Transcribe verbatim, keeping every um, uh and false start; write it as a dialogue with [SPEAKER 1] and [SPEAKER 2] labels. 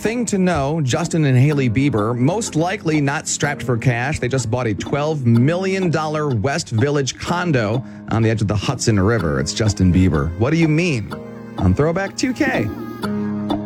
[SPEAKER 1] thing to know, Justin and Hailey Bieber, most likely not strapped for cash. They just bought a twelve million dollars West Village condo on the edge of the Hudson River. It's Justin Bieber. What do you mean? On Throwback two K.